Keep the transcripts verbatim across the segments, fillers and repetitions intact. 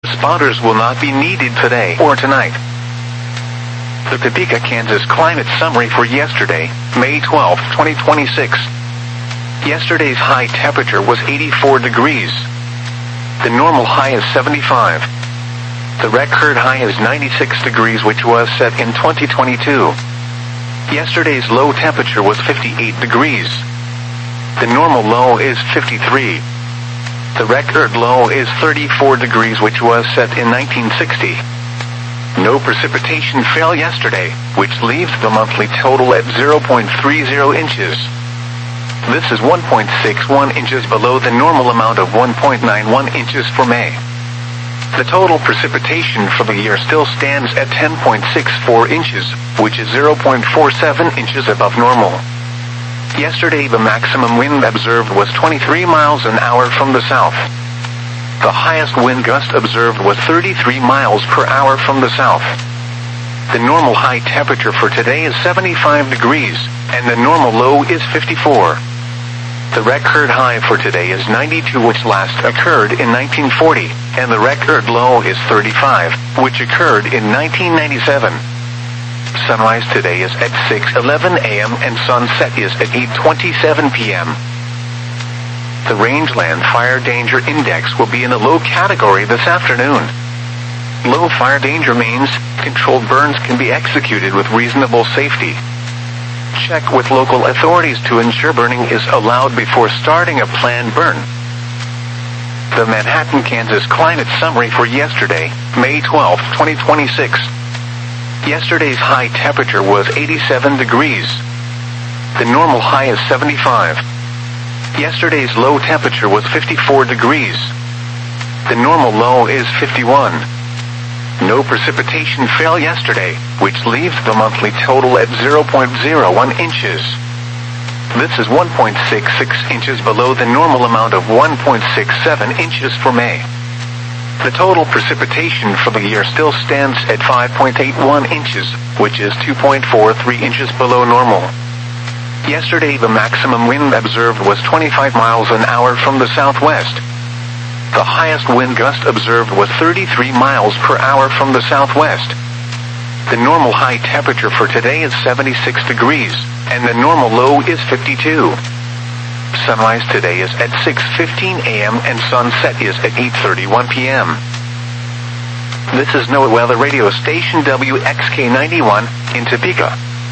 Spotters will not be needed today or tonight. The Topeka, Kansas climate summary for yesterday, May twelfth, twenty twenty-six. Yesterday's high temperature was eighty-four degrees. The normal high is seventy-five. The record high is ninety-six degrees, which was set in twenty twenty-two. Yesterday's low temperature was fifty-eight degrees. The normal low is fifty-three. The record low is thirty-four degrees, which was set in nineteen sixty. No precipitation fell yesterday, which leaves the monthly total at zero point three zero inches. This is one point six one inches below the normal amount of one point nine one inches for May. The total precipitation for the year still stands at ten point six four inches, which is zero point four seven inches above normal. Yesterday the maximum wind observed was twenty-three miles an hour from the south. The highest wind gust observed was thirty-three miles per hour from the south. The normal high temperature for today is seventy-five degrees, and the normal low is fifty-four. The record high for today is ninety-two, which last occurred in nineteen forty, and the record low is thirty-five, which occurred in nineteen ninety-seven. Sunrise today is at six eleven a m and sunset is at eight twenty-seven p m The Rangeland Fire Danger Index will be in the low category this afternoon. Low fire danger means controlled burns can be executed with reasonable safety. Check with local authorities to ensure burning is allowed before starting a planned burn. The Manhattan, Kansas climate summary for yesterday, May twelfth, twenty twenty-six. Yesterday's high temperature was eighty-seven degrees. The normal high is seventy-five. Yesterday's low temperature was fifty-four degrees. The normal low is fifty-one. No precipitation fell yesterday, which leaves the monthly total at zero point zero one inches. This is one point six six inches below the normal amount of one point six seven inches for May. The total precipitation for the year still stands at five point eight one inches, which is two point four three inches below normal. Yesterday the maximum wind observed was twenty-five miles an hour from the southwest. The highest wind gust observed was thirty-three miles per hour from the southwest. The normal high temperature for today is seventy-six degrees, and the normal low is fifty-two. Sunrise today is at six fifteen a m and sunset is at eight thirty-one p m This is NOAA Weather Radio Station W X K ninety-one in Topeka.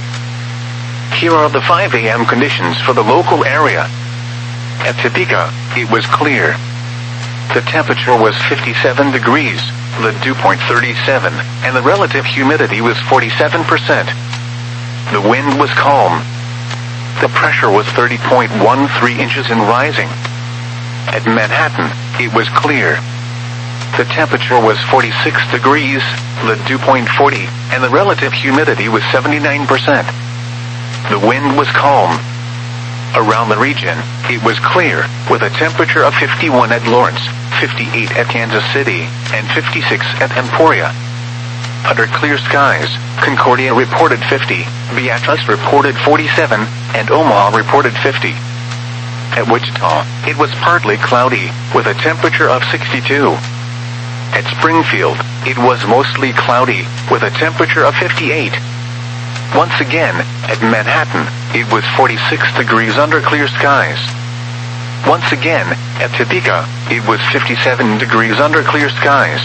Here are the five a m conditions for the local area. At Topeka, it was clear. The temperature was fifty-seven degrees, the dew point thirty-seven, and the relative humidity was forty-seven percent. The wind was calm. The pressure was thirty point one three inches and rising. At Manhattan, it was clear. The temperature was forty-six degrees, the dew point forty, and the relative humidity was seventy-nine percent. The wind was calm. Around the region, it was clear, with a temperature of fifty-one at Lawrence, fifty-eight at Kansas City, and fifty-six at Emporia. Under clear skies, Concordia reported fifty, Beatrice reported forty-seven, and Omaha reported fifty. At Wichita, it was partly cloudy, with a temperature of sixty-two. At Springfield, it was mostly cloudy, with a temperature of fifty-eight. Once again, at Manhattan, it was forty-six degrees under clear skies. Once again, at Topeka, it was fifty-seven degrees under clear skies.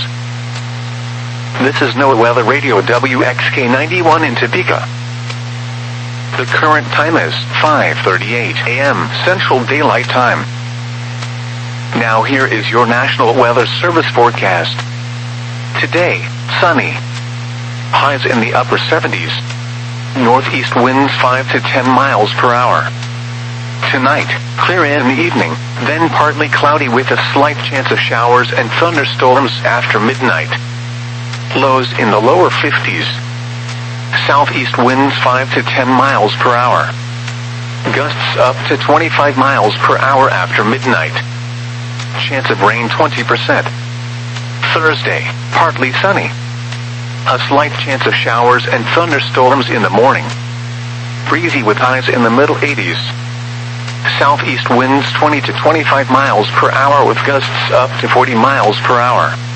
This is NOAA Weather Radio W X K ninety-one in Topeka. The current time is five thirty-eight a m Central Daylight Time. Now here is your National Weather Service forecast. Today, sunny. Highs in the upper seventies. Northeast winds five to ten miles per hour. Tonight, clear in the evening, then partly cloudy with a slight chance of showers and thunderstorms after midnight. Lows in the lower fifties. Southeast winds five to ten miles per hour. Gusts up to twenty-five miles per hour after midnight. Chance of rain twenty percent. Thursday, partly sunny. A slight chance of showers and thunderstorms in the morning. Breezy with highs in the middle eighties. Southeast winds twenty to twenty-five miles per hour with gusts up to forty miles per hour.